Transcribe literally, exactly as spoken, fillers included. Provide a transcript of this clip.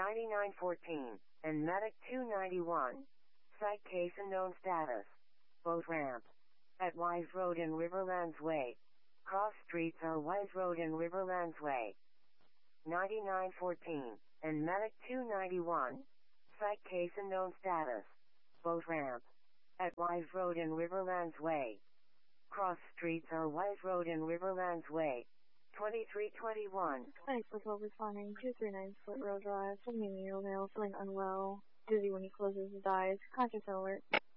ninety-nine fourteen, and Medic two ninety-one. Site case unknown status. Boat ramp. At Wise Road and Riverlands Way. Cross streets are Wise Road and Riverlands Way. ninety-nine fourteen, and Medic two ninety-one. Site case unknown status. Boat ramp. At Wise Road and Riverlands Way. Cross streets are Wise Road and Riverlands Way. twenty-three twenty-one. Thanks for twelve responding. two three nine Split Road Drive. Sending me your mail, feeling unwell. Dizzy when he closes his eyes. Conscious alert.